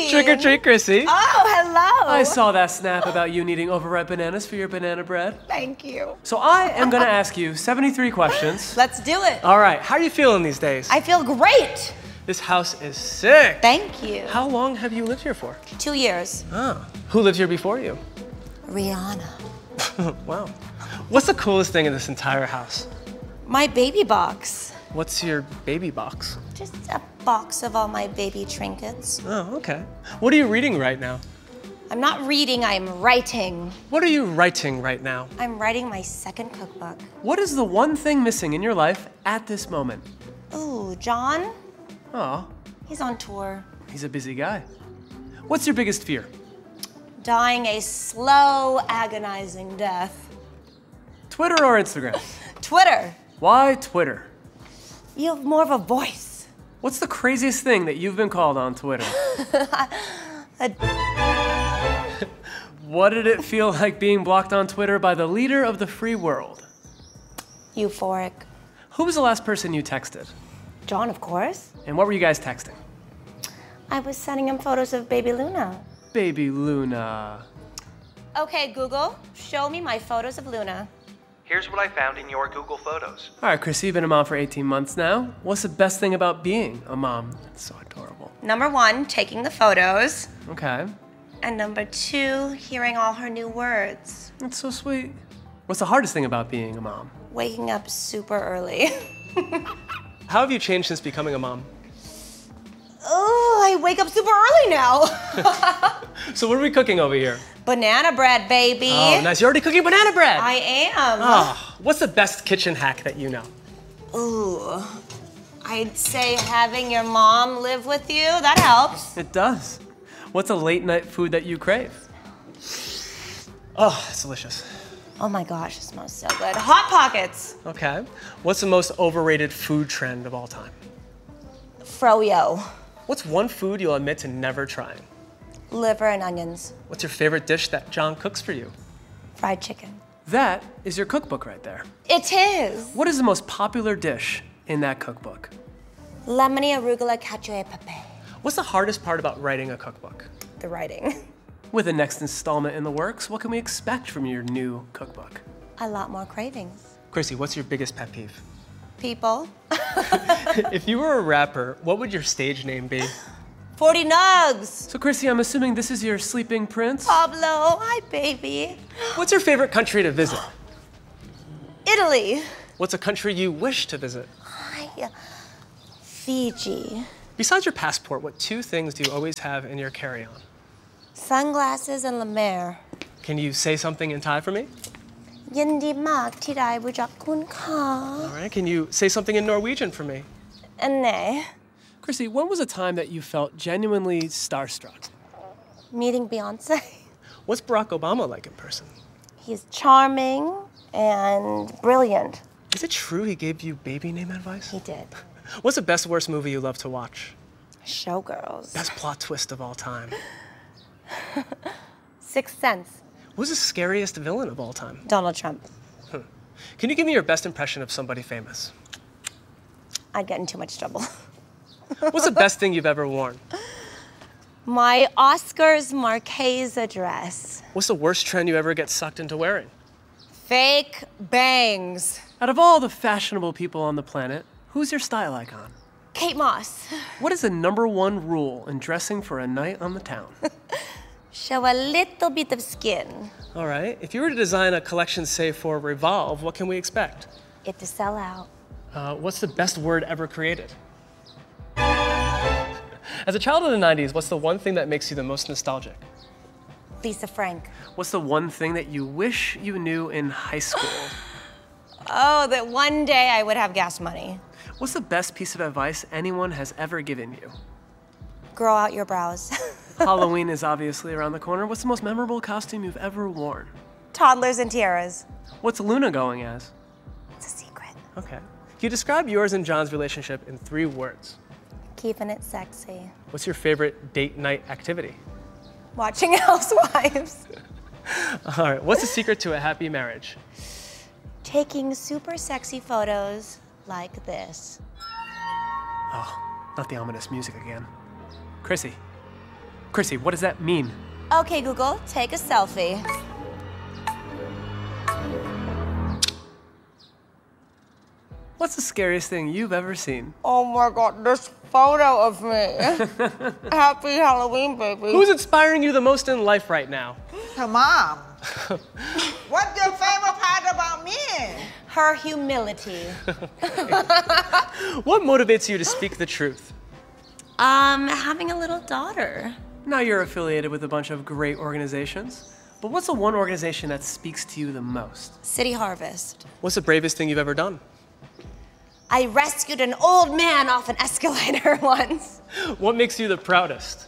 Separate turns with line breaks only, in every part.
Trick or treat, Chrissy.
Oh, hello.
I saw that snap about you needing overripe bananas for your banana bread.
Thank you.
So I am gonna ask you 73 questions.
Let's do it.
All right, how are you feeling these days?
I feel great.
This house is sick.
Thank you.
How long have you lived here for?
2 years.
Oh, who lived here before you?
Rihanna.
Wow. What's the coolest thing in this entire house?
My baby box.
What's your baby box?
Just a box of all my baby trinkets.
Oh, okay. What are you reading right now?
I'm not reading, I'm writing.
What are you writing right now?
I'm writing my second cookbook.
What is the one thing missing in your life at this moment?
Ooh, John?
Oh,
He's on tour.
he's a busy guy. What's your biggest fear?
Dying a slow, agonizing death.
Twitter or Instagram?
Twitter.
Why Twitter?
You have more of a voice.
What's the craziest thing that you've been called on Twitter? What did it feel like being blocked on Twitter by the leader of the free world?
Euphoric.
Who was the last person you texted?
John, of course.
And what were you guys texting?
I was sending him photos of baby Luna.
Baby Luna.
Okay, Google, show me my photos of Luna.
Here's what I found in your Google Photos.
All right, Chrissy, you've been a mom for 18 months now. What's the best thing about being a mom? It's so adorable.
Number 1, taking the photos.
Okay,
And number 2, hearing all her new words.
that's so sweet. What's the hardest thing about being a mom?
Waking up super early.
How have you changed since becoming a mom?
Oh, I wake up super early now.
So what are we cooking over here?
Banana bread, baby.
Oh, nice. You're already cooking banana bread.
I am.
Oh, what's the best kitchen hack that you know?
Ooh, I'd say having your mom live with you, that helps.
It does. What's a late night food that you crave? Oh, it's delicious.
Oh my gosh, it smells so good. Hot Pockets.
Okay. What's the most overrated food trend of all time?
Froyo.
What's one food you'll admit to never trying?
Liver and onions.
What's your favorite dish that John cooks for you?
Fried chicken.
That is your cookbook right there.
It is.
What is the most popular dish in that cookbook?
Lemony arugula cacio e pepe.
What's the hardest part about writing a cookbook?
The writing.
With the next installment in the works, what can we expect from your new cookbook?
A lot more cravings.
Chrissy, what's your biggest pet peeve?
People.
If you were a rapper, what would your stage name be?
40 nugs.
So Chrissy, I'm assuming this is your sleeping prince?
Pablo, hi baby.
What's your favorite country to visit?
Italy.
What's a country you wish to visit?
Hi. Fiji.
Besides your passport, what 2 things do you always have in your carry-on?
Sunglasses and La Mer.
Can you say something in Thai for me?
ยินดีมากที่ได้รู้จักคุณค่ะ
All right, can you say something in Norwegian for me?
อันไหน
Chrissy, when was a time that you felt genuinely starstruck?
Meeting Beyonce.
What's Barack Obama like in person?
He's charming and brilliant.
Is it true he gave you baby name advice?
He did.
What's the best worst movie you love to watch?
Showgirls.
Best plot twist of all time.
Sixth Sense.
Who's the scariest villain of all time?
Donald Trump.
Can you give me your best impression of somebody famous?
I'd get in too much trouble.
What's the best thing you've ever worn?
My Oscars Marquesa dress.
What's the worst trend you ever get sucked into wearing?
Fake bangs.
Out of all the fashionable people on the planet, who's your style icon?
Kate Moss.
What is the #1 rule in dressing for a night on the town?
Show a little bit of skin.
All right, if you were to design a collection, say, for Revolve, what can we expect?
It to sell out.
What's the best word ever created? As a child of the 90s, what's the one thing that makes you the most nostalgic?
Lisa Frank.
What's the one thing that you wish you knew in high school?
Oh, that one day I would have gas money.
What's the best piece of advice anyone has ever given you?
Grow out your brows.
Halloween is obviously around the corner. What's the most memorable costume you've ever worn?
Toddlers and tiaras.
What's Luna going as?
It's a secret.
Okay. Can you describe yours and John's relationship in 3 words?
Keeping it sexy.
What's your favorite date night activity?
Watching Housewives.
All right, what's the secret to a happy marriage?
Taking super sexy photos like this.
Oh, not the ominous music again. Chrissy, Chrissy, what does that mean?
Okay, Google, take a selfie.
What's the scariest thing you've ever seen?
Oh my God, this photo of me. Happy Halloween, baby.
Who's inspiring you the most in life right now?
Her mom. What's your favorite part about me?
Her humility.
What motivates you to speak the truth?
Having a little daughter.
Now you're affiliated with a bunch of great organizations, but what's the one organization that speaks to you the most?
City Harvest.
What's the bravest thing you've ever done?
I rescued an old man off an escalator once.
What makes you the proudest?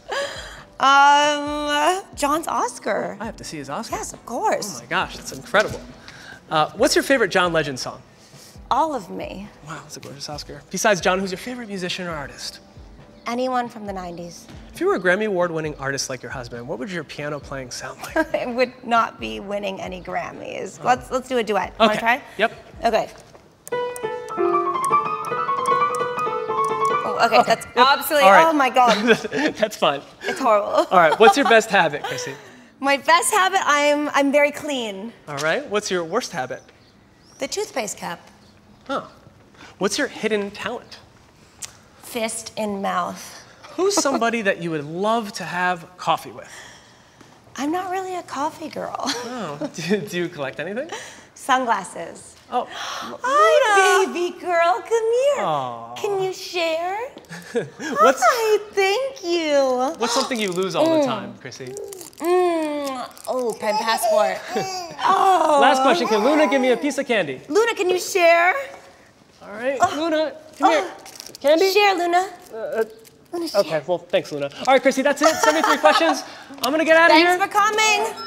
John's Oscar.
I have to see his Oscar.
Yes, of course.
Oh my gosh, that's incredible. What's your favorite John Legend song?
All of me.
Wow, that's a gorgeous Oscar. Besides John, who's your favorite musician or artist?
Anyone from the 90s.
If you were a Grammy Award-winning artist like your husband, what would your piano playing sound like?
I would not be winning any Grammys. Let's do a duet. Wanna try?
Yep.
Okay. Oh, okay, that's absolutely,
All right.
oh my God.
That's fine.
It's horrible.
All right, what's your best habit, Chrissy?
My best habit, I'm very clean.
All right, what's your worst habit?
The toothpaste cap.
Oh. What's your hidden talent?
Fist in mouth.
Who's somebody that you would love to have coffee with?
I'm not really a coffee girl.
Oh, do you collect anything?
Sunglasses.
Oh,
Hi, baby girl, come here.
Aw.
Can you share?
What's
Hi, thank you.
what's something you lose all the time, Chrissy?
Oh, pen passport.
Last question, can Luna give me a piece of candy?
Luna, can you share?
All right, Luna, come here. Candy?
Share, Luna.
Okay, well, thanks, Luna. All right, Chrissy, that's it. 73 questions. I'm gonna get out of here.
Thanks for coming.